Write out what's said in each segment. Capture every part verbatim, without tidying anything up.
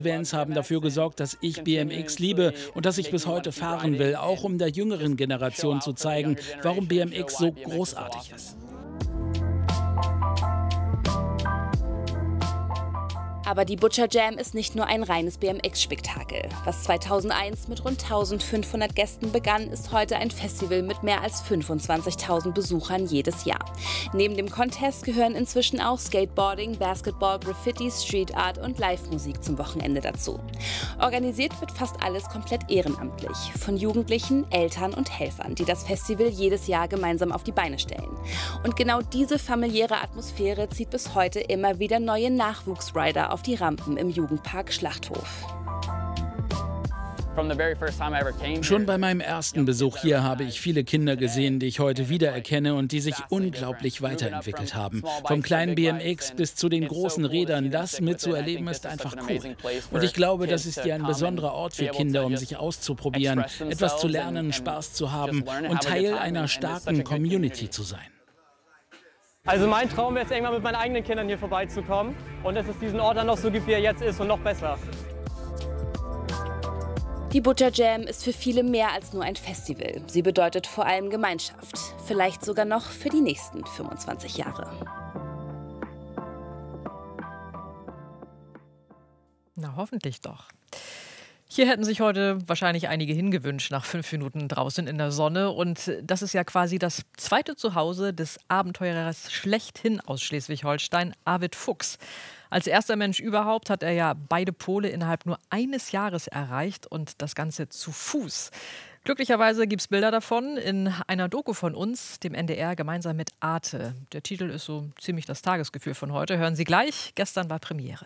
Events haben dafür gesorgt, dass ich B M X liebe und dass ich bis heute fahren will, auch um der jüngeren Generation zu zeigen, warum B M X so großartig ist. Aber die Butcher Jam ist nicht nur ein reines B M X-Spektakel. Was zweitausendeins mit rund eintausendfünfhundert Gästen begann, ist heute ein Festival mit mehr als fünfundzwanzigtausend Besuchern jedes Jahr. Neben dem Contest gehören inzwischen auch Skateboarding, Basketball, Graffiti, Street Art und Live-Musik zum Wochenende dazu. Organisiert wird fast alles komplett ehrenamtlich. Von Jugendlichen, Eltern und Helfern, die das Festival jedes Jahr gemeinsam auf die Beine stellen. Und genau diese familiäre Atmosphäre zieht bis heute immer wieder neue Nachwuchsrider auf die Rampen im Jugendpark Schlachthof. Schon bei meinem ersten Besuch hier habe ich viele Kinder gesehen, die ich heute wiedererkenne und die sich unglaublich weiterentwickelt haben. Vom kleinen B M X bis zu den großen Rädern, das mitzuerleben ist einfach cool. Und ich glaube, das ist hier ein besonderer Ort für Kinder, um sich auszuprobieren, etwas zu lernen, Spaß zu haben und Teil einer starken Community zu sein. Also mein Traum wäre es, irgendwann mit meinen eigenen Kindern hier vorbeizukommen und dass es diesen Ort dann noch so gibt, wie er jetzt ist und noch besser. Die Butcher Jam ist für viele mehr als nur ein Festival. Sie bedeutet vor allem Gemeinschaft. Vielleicht sogar noch für die nächsten fünfundzwanzig Jahre. Na, hoffentlich doch. Hier hätten sich heute wahrscheinlich einige hingewünscht nach fünf Minuten draußen in der Sonne. Und das ist ja quasi das zweite Zuhause des Abenteurers schlechthin aus Schleswig-Holstein, Arvid Fuchs. Als erster Mensch überhaupt hat er ja beide Pole innerhalb nur eines Jahres erreicht und das Ganze zu Fuß. Glücklicherweise gibt es Bilder davon in einer Doku von uns, dem N D R, gemeinsam mit Arte. Der Titel ist so ziemlich das Tagesgefühl von heute. Hören Sie gleich. Gestern war Premiere.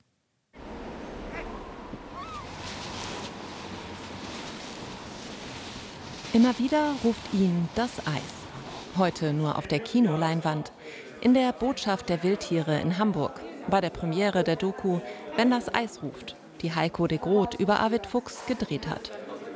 Immer wieder ruft ihn das Eis. Heute nur auf der Kinoleinwand. In der Botschaft der Wildtiere in Hamburg. Bei der Premiere der Doku Wenn das Eis ruft, die Heiko de Groot über Arvid Fuchs gedreht hat.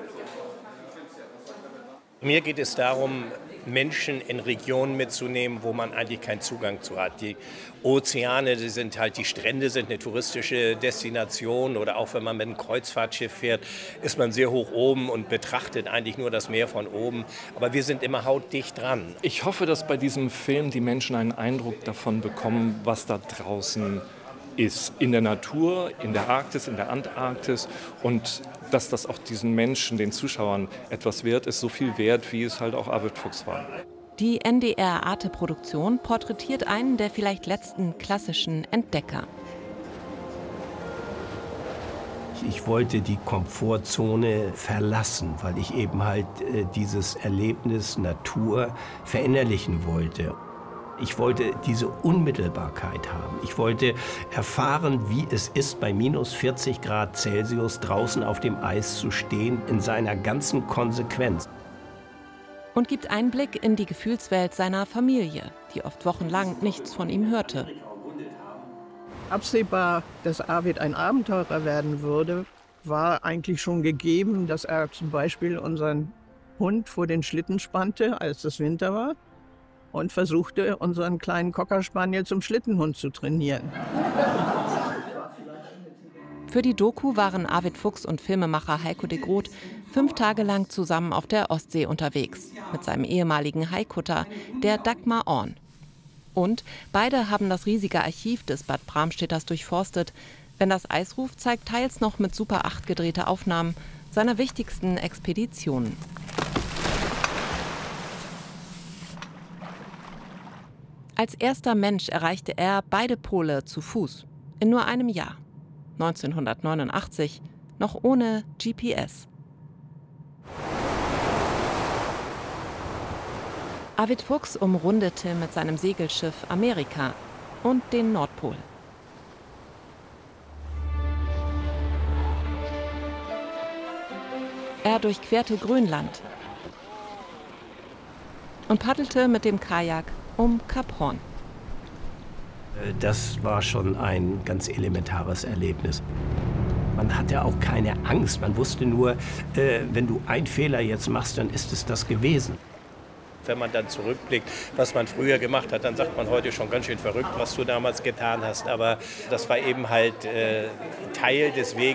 Mir geht es darum, Menschen in Regionen mitzunehmen, wo man eigentlich keinen Zugang zu hat. Die Ozeane, die sind halt, die Strände sind eine touristische Destination oder auch wenn man mit einem Kreuzfahrtschiff fährt, ist man sehr hoch oben und betrachtet eigentlich nur das Meer von oben. Aber wir sind immer hautdicht dran. Ich hoffe, dass bei diesem Film die Menschen einen Eindruck davon bekommen, was da draußen ist. In der Natur, in der Arktis, in der Antarktis und dass das auch diesen Menschen, den Zuschauern etwas wert ist, so viel wert, wie es halt auch Arvid Fuchs war. Die N D R-Arte-Produktion porträtiert einen der vielleicht letzten klassischen Entdecker. Ich wollte die Komfortzone verlassen, weil ich eben halt äh, dieses Erlebnis Natur verinnerlichen wollte. Ich wollte diese Unmittelbarkeit haben. Ich wollte erfahren, wie es ist, bei minus vierzig Grad Celsius draußen auf dem Eis zu stehen, in seiner ganzen Konsequenz. Und gibt Einblick in die Gefühlswelt seiner Familie, die oft wochenlang nichts von ihm hörte. Absehbar, dass Arvid ein Abenteurer werden würde, war eigentlich schon gegeben, dass er zum Beispiel unseren Hund vor den Schlitten spannte, als es Winter war. Und versuchte, unseren kleinen Cocker Spaniel zum Schlittenhund zu trainieren. Für die Doku waren Arvid Fuchs und Filmemacher Heiko de Groot fünf Tage lang zusammen auf der Ostsee unterwegs. Mit seinem ehemaligen Haikutter, der Dagmar Orn. Und beide haben das riesige Archiv des Bad Bramstedters durchforstet. Wenn das Eis ruft, zeigt teils noch mit Super acht gedrehte Aufnahmen seiner wichtigsten Expeditionen. Als erster Mensch erreichte er beide Pole zu Fuß, in nur einem Jahr, neunzehnhundertneunundachtzig, noch ohne G P S. Arvid Fuchs umrundete mit seinem Segelschiff Amerika und den Nordpol. Er durchquerte Grönland und paddelte mit dem Kajak um Kap Horn. Das war schon ein ganz elementares Erlebnis. Man hatte auch keine Angst. Man wusste nur, äh, wenn du einen Fehler jetzt machst, dann ist es das gewesen. Wenn man dann zurückblickt, was man früher gemacht hat, dann sagt man heute schon ganz schön verrückt, was du damals getan hast. Aber das war eben halt äh, Teil des Weges.